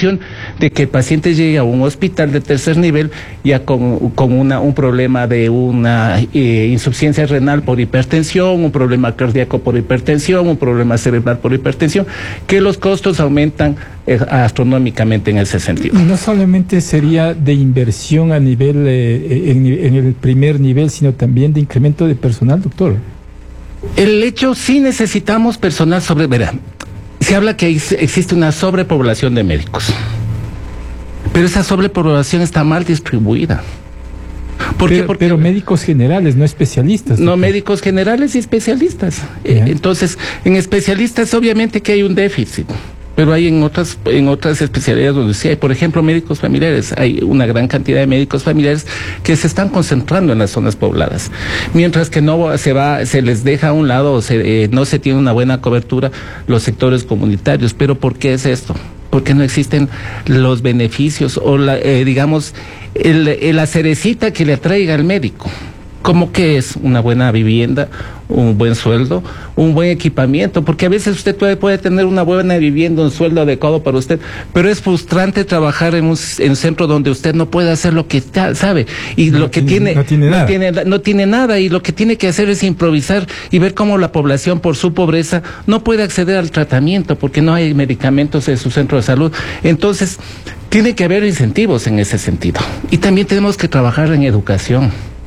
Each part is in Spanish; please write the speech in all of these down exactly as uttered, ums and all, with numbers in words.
excepción de que el paciente llegue a un hospital de tercer nivel ya con, con una, un problema de una eh, insuficiencia renal por hipertensión, un problema cardíaco por hipertensión, un problema cerebral por hipertensión, que los costos aumentan eh, astronómicamente en ese sentido. Y no solamente sería de inversión a nivel, eh, en, en el primer nivel, sino también de incremento de personal, doctor. El hecho, sí necesitamos personal sobre... Verá, se habla que existe una sobrepoblación de médicos, pero esa sobrepoblación está mal distribuida. ¿Por pero, qué? Porque, pero médicos generales, no especialistas. No, médicos generales y especialistas. Yeah. Entonces, en especialistas obviamente que hay un déficit, pero hay en otras en otras especialidades donde sí hay, por ejemplo, médicos familiares. Hay una gran cantidad de médicos familiares que se están concentrando en las zonas pobladas, mientras que no se va, se les deja a un lado, o se, eh, no se tiene una buena cobertura los sectores comunitarios. ¿Pero por qué es esto? Porque no existen los beneficios o la, eh, digamos el, el, la cerecita que le atraiga al médico. ¿Cómo que es? Una buena vivienda, un buen sueldo, un buen equipamiento, porque a veces usted puede, puede tener una buena vivienda, un sueldo adecuado para usted, pero es frustrante trabajar en un, en un centro donde usted no puede hacer lo que sabe, y no lo que tiene, no tiene, no, no, tiene tiene, no tiene nada, y lo que tiene que hacer es improvisar y ver cómo la población, por su pobreza, no puede acceder al tratamiento, porque no hay medicamentos en su centro de salud. Entonces, tiene que haber incentivos en ese sentido. Y también tenemos que trabajar en educación.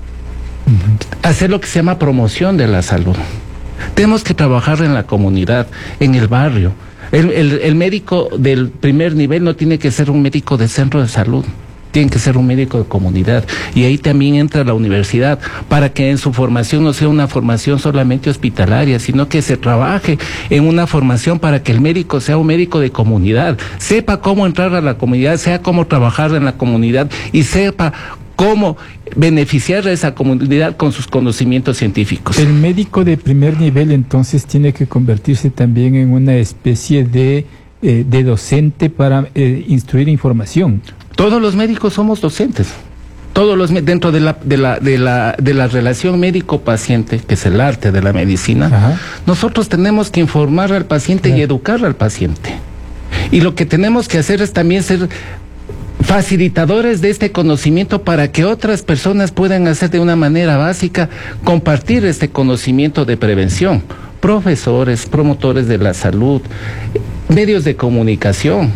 Hacer lo que se llama promoción de la salud. Tenemos que trabajar en la comunidad, en el barrio. El, el, el médico del primer nivel no tiene que ser un médico de centro de salud, tiene que ser un médico de comunidad. Y ahí también entra la universidad, para que en su formación no sea una formación solamente hospitalaria, sino que se trabaje en una formación para que el médico sea un médico de comunidad, sepa cómo entrar a la comunidad, sepa cómo trabajar en la comunidad y sepa cómo beneficiar a esa comunidad con sus conocimientos científicos. El médico de primer nivel entonces tiene que convertirse también en una especie de, eh, de docente para eh, instruir información. Todos los médicos somos docentes. Todos los dentro de la de la de la de la relación médico-paciente, que es el arte de la medicina. Ajá. Nosotros tenemos que informar al paciente, claro, y educar al paciente. Y lo que tenemos que hacer es también ser facilitadores de este conocimiento para que otras personas puedan hacer de una manera básica, compartir este conocimiento de prevención. Profesores, promotores de la salud, medios de comunicación,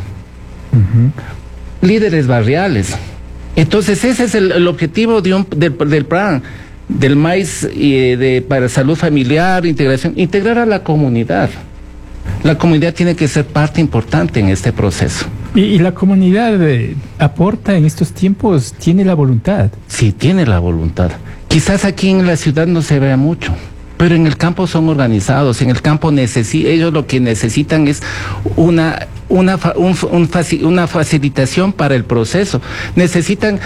uh-huh, líderes barriales. Entonces ese es el, el objetivo de un, del, del plan, del M A I S y de, para salud familiar, integración, integrar a la comunidad. La comunidad tiene que ser parte importante en este proceso. ¿Y, y la comunidad eh, aporta en estos tiempos? ¿Tiene la voluntad? Sí, tiene la voluntad. Quizás aquí en la ciudad no se vea mucho, pero en el campo son organizados. En el campo necesi- ellos lo que necesitan es una, una, fa- un, un faci- una facilitación para el proceso. Necesitan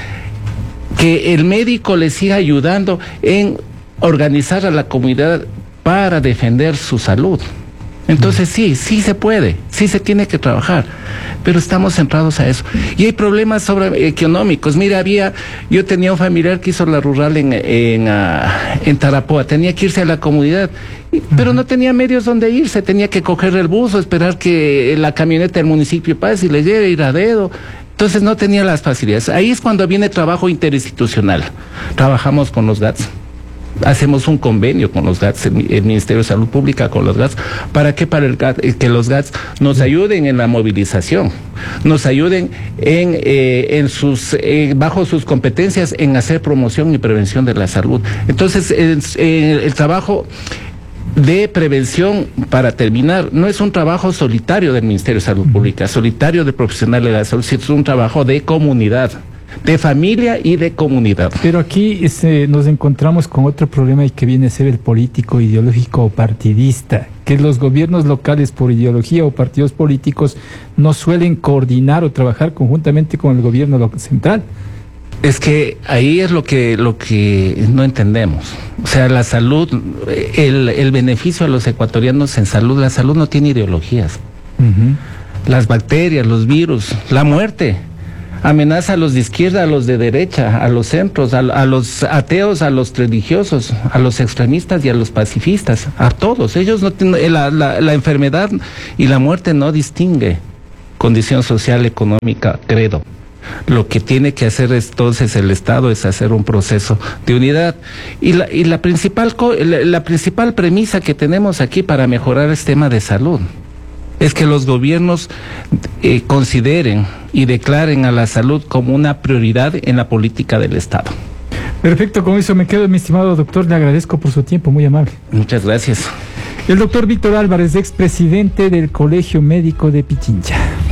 que el médico les siga ayudando en organizar a la comunidad para defender su salud. Entonces sí, sí se puede, sí se tiene que trabajar, pero estamos centrados a eso. Y hay problemas sobre económicos. Mira, había, yo tenía un familiar que hizo la rural en, en, uh, en Tarapoa, tenía que irse a la comunidad, pero no tenía medios donde irse, tenía que coger el bus o esperar que la camioneta del municipio pase y le lleve, ir a dedo. Entonces no tenía las facilidades. Ahí es cuando viene trabajo interinstitucional. Trabajamos con los G A T S. Hacemos un convenio con los G A T S, el, el Ministerio de Salud Pública con los G A T S. ¿Para qué? Para el, que los G A T S nos ayuden en la movilización, nos ayuden en, eh, en sus, eh, bajo sus competencias en hacer promoción y prevención de la salud. Entonces, el, el, el trabajo de prevención, para terminar, no es un trabajo solitario del Ministerio de Salud Pública, solitario de profesionales de la salud, sino es un trabajo de comunidad, de familia y de comunidad. Pero aquí este, nos encontramos con otro problema, y que viene a ser el político, ideológico o partidista, que los gobiernos locales, por ideología o partidos políticos, no suelen coordinar o trabajar conjuntamente con el gobierno central. Es que ahí es lo que lo que no entendemos. O sea, la salud, el, el beneficio a los ecuatorianos en salud, la salud no tiene ideologías. Uh-huh. Las bacterias, los virus, la muerte amenaza a los de izquierda, a los de derecha, a los centros, a, a los ateos, a los religiosos, a los extremistas y a los pacifistas, a todos. Ellos no tienen, la, la, la enfermedad y la muerte no distingue condición social, económica, credo. Lo que tiene que hacer entonces el Estado es hacer un proceso de unidad. Y la, y la principal co- la, la principal premisa que tenemos aquí para mejorar el tema de salud es que los gobiernos eh, consideren y declaren a la salud como una prioridad en la política del Estado. Perfecto, con eso me quedo, mi estimado doctor. Le agradezco por su tiempo, muy amable. Muchas gracias. El doctor Víctor Álvarez, expresidente del Colegio Médico de Pichincha.